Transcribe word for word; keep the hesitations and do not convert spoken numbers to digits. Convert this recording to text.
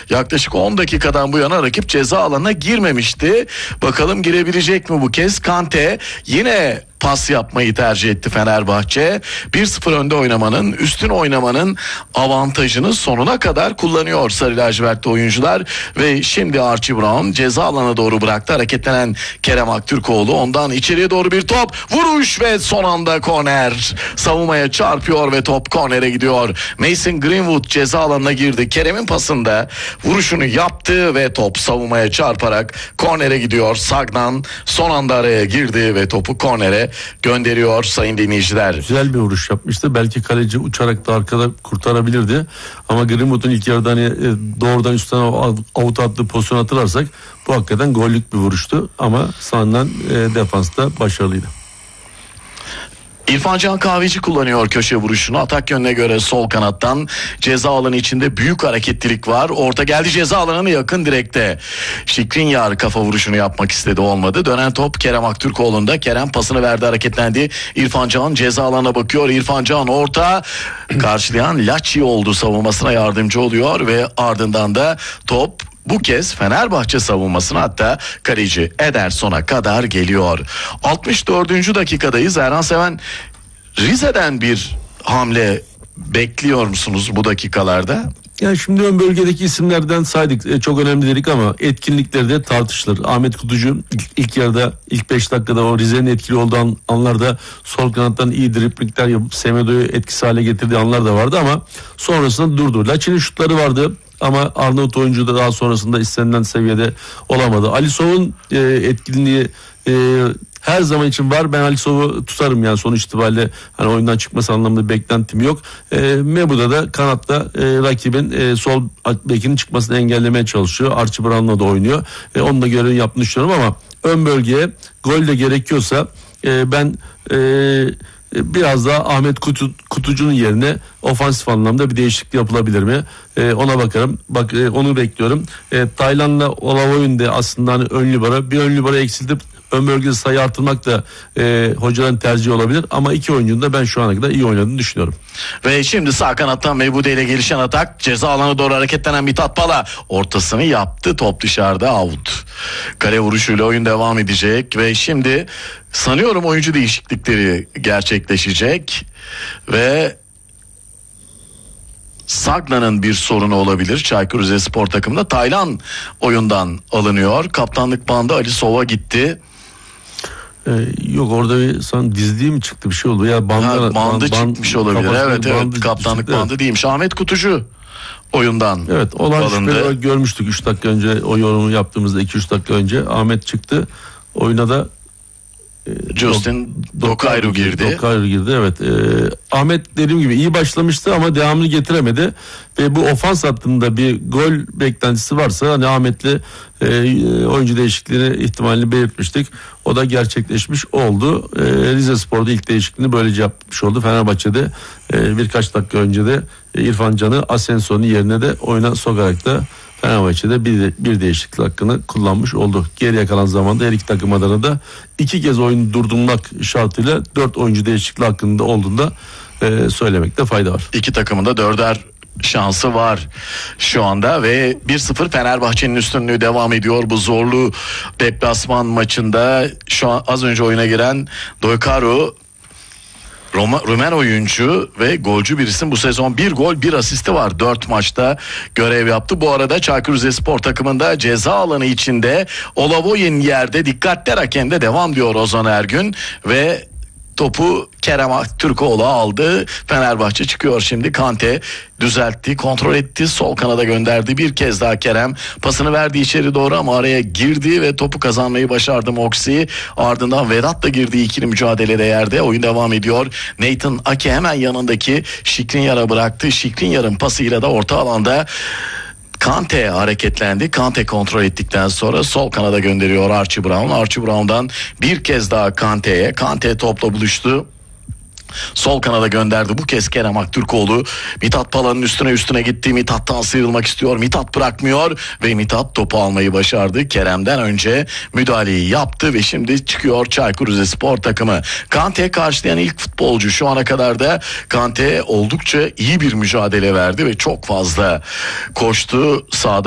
Yaklaşık on dakikadan bu yana rakip ceza alanına girmemişti. Bakalım girebilecek mi bu kez? Kante yine pas yapmayı tercih etti Fenerbahçe. bir sıfır önde oynamanın, üstün oynamanın avantajını sonuna kadar kullanıyor sarı lacivertli oyuncular ve şimdi Archie Brown ceza alanına doğru bıraktı. Hareketlenen Kerem Aktürkoğlu, ondan içeriye doğru bir top, vuruş ve son anda korner. Savunmaya çarpıyor ve top kornere gidiyor. Mason Greenwood ceza alanına girdi. Kerem'in pasında vuruşunu yaptı ve top savunmaya çarparak kornere gidiyor. Sagnan son anda araya girdi ve topu kornere gönderiyor sayın dinleyiciler. Güzel bir vuruş yapmıştı. Belki kaleci uçarak da arkada kurtarabilirdi. Ama Greenwood'un ilk yarıdan hani doğrudan üstten avut attığı pozisyon hatırlarsak bu hakikaten gollük bir vuruştu. Ama sağından e, defansta başarılıydı. İrfan Can Kahveci kullanıyor köşe vuruşunu. Atak yönüne göre sol kanattan ceza alanı içinde büyük hareketlilik var. Orta geldi ceza alanına yakın direkte. Skriniar kafa vuruşunu yapmak istedi, olmadı. Dönen top Kerem Aktürkoğlu'nda. Kerem pasını verdi, hareketlendi. İrfan Can ceza alanına bakıyor. İrfan Can orta. Karşılayan Laçi oldu, savunmasına yardımcı oluyor ve ardından da top bu kez Fenerbahçe savunmasına, hatta kaleci Ederson'a kadar geliyor. altmış dördüncü dakikadayız. Erhan Seven, Rize'den bir hamle bekliyor musunuz bu dakikalarda? Yani şimdi ön bölgedeki isimlerden saydık, e, çok önemli dedik ama etkinlikleri de tartışılır. Ahmet Kutucu ilk, ilk yarıda ilk beş dakikada o Rize'nin etkili olduğu an, anlarda sol kanattan iyi driplingler yapıp Semedo'yu etkisiz hale getirdiği anlar da vardı ama sonrasında durdu. Laçin'in şutları vardı ama Arnavut oyuncu da daha sonrasında istenilen seviyede olamadı. Alisov'un e, etkinliği e, her zaman için var. Ben Alisov'u tutarım yani sonuç itibariyle hani oyundan çıkması anlamında beklentim yok. E, Mebu'da da kanatta e, rakibin e, sol bekinin çıkmasını engellemeye çalışıyor. Archie Brown'la da oynuyor. E, onun da görevini yaptığını düşünüyorum ama ön bölgeye gol de gerekiyorsa e, ben e, biraz daha Ahmet Kutu, Kutucu'nun yerine ofansif anlamda bir değişiklik yapılabilir mi? Ee, ona bakarım. Bak e, onu bekliyorum. E, Taylan'la Olavoy'un da aslında hani ön libero, bir ön libero eksiltip ön bölgede sayı artırmak da e, hocaların tercihi olabilir. Ama iki oyuncunun da ben şu ana kadar iyi oynadığını düşünüyorum. Ve şimdi sağ kanattan Mebude ile gelişen atak. Ceza alanı doğru hareketlenen Mithat Pala ortasını yaptı. Top dışarıda, out. Kale vuruşuyla oyun devam edecek ve şimdi sanıyorum oyuncu değişiklikleri gerçekleşecek ve Sagna'nın bir sorunu olabilir. Çaykur Rizespor takımında Taylan oyundan alınıyor. Kaptanlık bandı Alisov'a gitti. Ee, yok orada bir san dizliği mi çıktı, bir şey oldu ya, bandı, ha, bandı band, çıkmış olabilir. Evet evet bandı kaptanlık çıktı, bandı evet. Değilmiş. Ahmet Kutucu oyundan evet, olan şüpheli görmüştük üç dakika önce, o yorumu yaptığımızda iki üç dakika önce Ahmet çıktı. Oyuna da Justin Dokayru girdi. Dokayru girdi evet. Ee, Ahmet dediğim gibi iyi başlamıştı ama devamını getiremedi ve bu ofans hattında bir gol beklentisi varsa hani Ahmet'le e, oyuncu değişikliğini ihtimalini belirtmiştik. O da gerçekleşmiş oldu. E, Rizespor'da ilk değişikliğini böylece yapmış oldu. Fenerbahçe'de e, birkaç dakika önce de e, İrfan Can'ı Asensio'nun yerine de oyuna sokarak da Fenerbahçe'de bir, bir değişiklik hakkını kullanmış oldu. Geriye kalan zamanda her iki takım adına da iki kez oyunu durdurmak şartıyla dört oyuncu değişikliği hakkında olduğunda e, söylemekte fayda var. İki takımın da dörder şansı var şu anda ve bir sıfır Fenerbahçe'nin üstünlüğü devam ediyor bu zorlu deplasman maçında. Şu an az önce oyuna giren Dokayru Roma, Rumen oyuncu ve golcü bir isim. Bu sezon bir gol bir asisti var. Dört maçta görev yaptı. Bu arada Çaykur Rizespor takımında ceza alanı içinde Olavoy'un yerde, dikkatler hakemde devam diyor Ozan Ergün ve topu Kerem Aktürkoğlu aldı. Fenerbahçe çıkıyor şimdi. Kante düzeltti, kontrol etti, sol kanada gönderdi. Bir kez daha Kerem pasını verdi içeri doğru ama araya girdi ve topu kazanmayı başardı Moxie. Ardından Vedat da girdi ikili mücadelede yerde. Oyun devam ediyor. Nathan Ake hemen yanındaki Skriniar'a bıraktı. Skriniar'ın pasıyla da orta alanda Kante hareketlendi. Kante kontrol ettikten sonra sol kanada gönderiyor Archie Brown. Archie Brown'dan bir kez daha Kante'ye. Kante topla buluştu. Sol kanada gönderdi. Bu kez Kerem Aktürkoğlu Mithat Pala'nın üstüne üstüne gitti. Mithat'tan sıyrılmak istiyor. Mithat bırakmıyor ve Mithat topu almayı başardı. Kerem'den önce müdahaleyi yaptı ve şimdi çıkıyor Çaykur Rizespor takımı. Kante karşılayan ilk futbolcu. Şu ana kadar da Kante oldukça iyi bir mücadele verdi ve çok fazla koştu sahada.